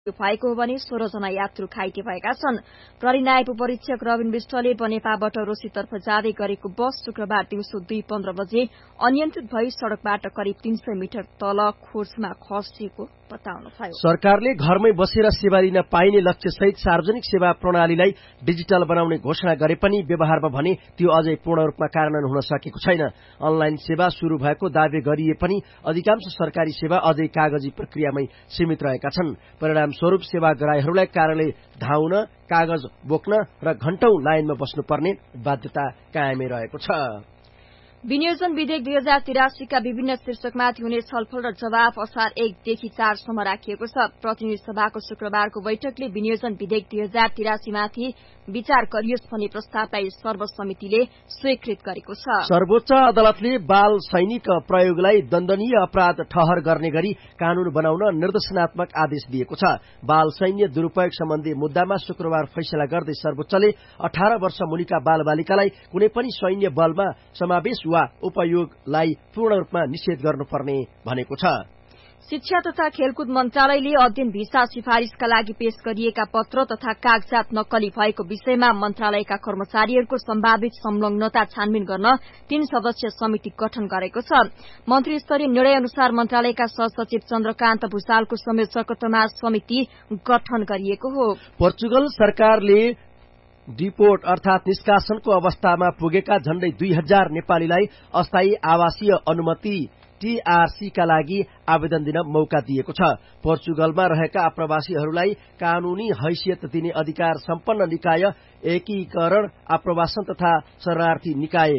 भएको हो भने 16 जना यात्रु घाइते भएका छन्। प्रहरी नायब उपरीक्षक रबिन विष्टले बनेपाबाट रोसीतर्फ जाँदै गरेको बस शुक्रबार दिउँसो 2:15 बजे अनियन्त्रित भई सड़कबाट करिब 300 मिटर तल खोर्समा खसेको बताउनुभयो। सरकारले घरमै बसेर सेवा लिन पाइने लक्ष्यसहित सार्वजनिक सेवा प्रणालीलाई डिजिटल बनाउने घोषणा गरे पनि व्यवहारमा भने त्यो अझै पूर्ण रूपमा कार्यान्वयन हुन सकेको छैन। अनलाइन सेवा शुरू भएको दावी गरिए पनि अधिकांश सरकारी सेवा अझै कागजी प्रक्रियामै सीमित रहेका छन्। परिणामस्वरूप सेवाग्राहीहरूलाई कार्यालय धाउन, कागज बोक्न र घण्टौं लाइनमा बस्नुपर्ने बाध्यता कायमै रहेको छ। विनियोजन विधेयक 2083 का विभिन्न शीर्षकमाथि हुने छलफल र जवाफ असार 1 देखि 4 सम्म राखिएको छ। प्रतिनिधि सभाको शुक्रबारको बैठकले विनियोजन विधेयक 2083 माथि विचार गरियोस् भन्ने प्रस्तावलाई सर्वसमितिले स्वीकृत गरेको छ। सर्वोच्च अदालतले बाल सैनिक प्रयोगलाई दण्डनीय अपराध ठहर गर्ने गरी कानून बनाउन निर्देशनात्मक आदेश दिएको छ। बाल सैन्य दुरूपयोग सम्बन्धी मुद्दामा शुक्रबार फैसला गर्दै सर्वोच्चले 18 वर्ष मुनिका बालबालिकालाई कुनै पनि सैन्य बलमा समावेश वा उपयोगलाई पूर्ण रूपमा निषेध गर्नुपर्ने भनेको छ। शिक्षा तथा खेलकुद मन्त्रालयले अध्ययन भिसा सिफारिशका लागि पेश गरिएका पत्र तथा कागजात नक्कली भएको विषयमा मन्त्रालयका कर्मचारीहरूको सम्भावित संलग्नता छानबिन गर्न 3 सदस्यीय समिति गठन गरेको छ। मन्त्री स्तरीय निर्णय अनुसार मन्त्रालयका सहसचिव चन्द्रकान्त भूषालको संयोजकत्वमा समिति गठन गरिएको हो। पोर्चुगल सरकारले डिपोर्ट अर्थात निष्कासनको अवस्थामा पुगेका झण्डै 2000 नेपालीलाई अस्थायी आवासीय अनुमति TRC का लागि आवेदन दिन मौका दिएको छ। पोर्चुगलमा रहेका आप्रवासीहरूलाई कानूनी हैसियत दिने अधिकार सम्पन्न निकाय एकीकरण आप्रवासन तथा शरणार्थी निकाय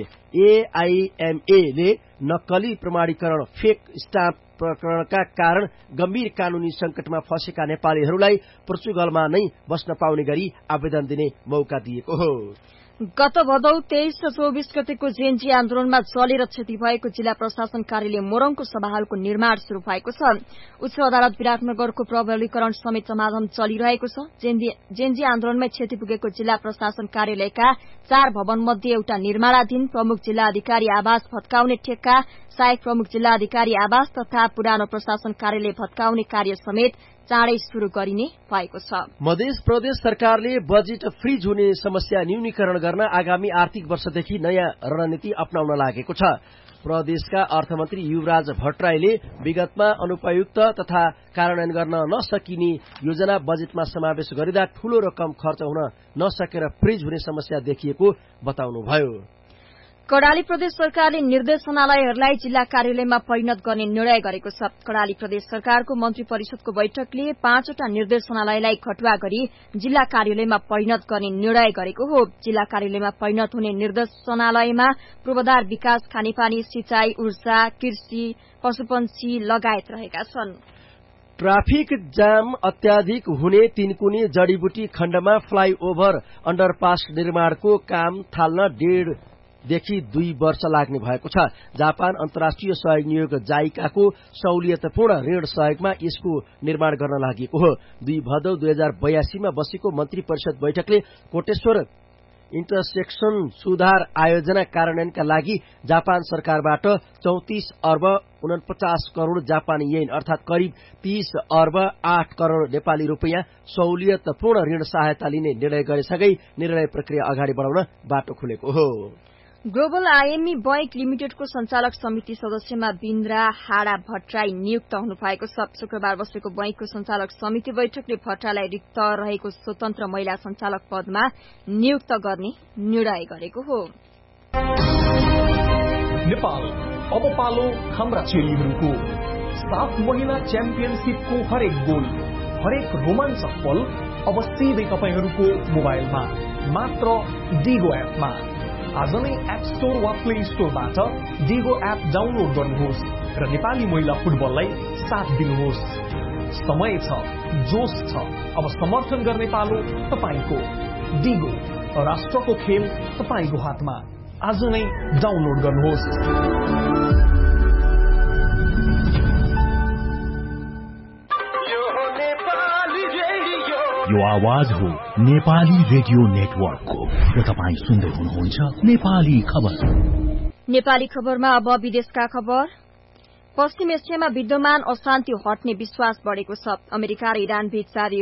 AIMA ले नक्कली प्रमाणीकरण फेक स्टाम्प प्रकरणका कारण गम्भीर कानूनी संकटमा फँसेका नेपालीहरूलाई पोर्चुगलमा नै बस्न पाउने गरी आवेदन दिने मौका दिएको हो। गत भदौ 23 र 24 गतेको जेएनजी आन्दोलनमा जलेर क्षति भएको जिल्ला प्रशासन कार्यालय मोरङको सभाहालको निर्माण शुरू भएको छ। उच्च अदालत विराटनगरको प्रबलीकरण समेत समाधान चलिरहेको छ। जेएनजी आन्दोलनमै क्षति पुगेको जिल्ला प्रशासन कार्यालयका 4 भवन मध्ये एउटा निर्माणाधीन प्रमुख जिल्ला अधिकारी आवास भत्काउने ठेक्का, सहायक प्रमुख जिल्ला अधिकारी आवास तथा पुरानो प्रशासन कार्यालय भत्काउने कार्य समेत चाँडै शुरू गरिने भएको छ। मध्य प्रदेश सरकारले बजेट फ्रीज हुने समस्या न्यूनीकरण गर्न आगामी आर्थिक वर्षदेखि नयाँ रणनीति अपनाउन लागेको छ। प्रदेशका अर्थमन्त्री युवराज भट्टराईले विगतमा अनुपयुक्त तथा कार्यान्वयन गर्न नसकिने योजना बजेटमा समावेश गरिँदा ठूलो रकम खर्च हुन नसकेर फ्रीज हुने समस्या देखिएको बताउनुभयो। कर्णाली प्रदेश सरकारले निर्देशनालयहरूलाई जिल्ला कार्यालयमा परिणत गर्ने निर्णय गरेको छ। कर्णाली प्रदेश सरकारको मन्त्री परिषदको बैठकले 5 वटा निर्देशनालयलाई खटुवा गरी जिल्ला कार्यालयमा परिणत गर्ने निर्णय गरेको हो। जिल्ला कार्यालयमा परिणत हुने निर्देशनालयमा पूर्वाधार विकास, खानेपानी, सिंचाई, ऊर्जा, कृषि, पशुपन्छी लगायत रहेका छन्। ट्राफिक जाम अत्याधिक हुने तिनकुने जडीबुटी खण्डमा फ्लाईओभर अण्डरपास निर्माणको काम थाल्न 1.5 देखि 2 वर्ष लाग्ने भएको छ। जापान अन्तर्राष्ट्रिय सहयोग नियोग जाइकाको सहुलियतपूर्ण ऋण सहयोगमा यसको निर्माण गर्न लागेको हो। 2 भदौ 2082 मा बसेको मन्त्री परिषद बैठकले कोटेश्वर इन्टरसेक्सन सुधार आयोजना कार्यान्वयनका लागि जापान सरकारबाट 34 अर्ब 49 करोड़ जापानी येन अर्थात करिब 30 अर्ब 8 करोड़ नेपाली रुपियाँ सहुलियतपूर्ण ऋण सहायता लिने निर्णय गरेसँगै निर्णय प्रक्रिया अगाडि बढाउन बाटो खुलेको हो। ग्लोबल आइएमई बैंक लिमिटेडको संचालक समिति सदस्यमा बिन्द्रा हाडा भट्टराई नियुक्त हुनुभएको छ। शुक्रबार बसेको बैंकको संचालक समिति बैठकले भट्टराईलाई रिक्त रहेको स्वतन्त्र महिला संचालक पदमा नियुक्त गर्ने निर्णय गरेको हो। नेपाल अब पालो हाम्रा चेलीहरूको 7 महिना च्याम्पियनशिपको हरेक गोल, हरेक रोमाञ्चक पल अब सिधै तपाईहरूको मोबाइलमा मात्र डिगो एपमा। आज नै एप स्टोर वा प्ले स्टोरबाट डिगो एप डाउनलोड गर्नुहोस् र नेपाली महिला फुटबललाई साथ दिनुहोस्। समय छ, जोश छ, अब समर्थन गर्ने पालो तपाईको। डिगो, राष्ट्रको खेल तपाईको हातमा। आज नै डाउनलोड गर्नुहोस्। यो आवाज हो नेपाली रेडियो नेटवर्कको र तपाईं सुन्दै हुनुहुन्छ नेपाली खबर। नेपाली खबरमा अब विदेशका खबर। पश्चिम एसियामा विद्यमान अशान्ति हट्ने विश्वास बढ़ेको छ। अमेरिका र इरान बीच जारी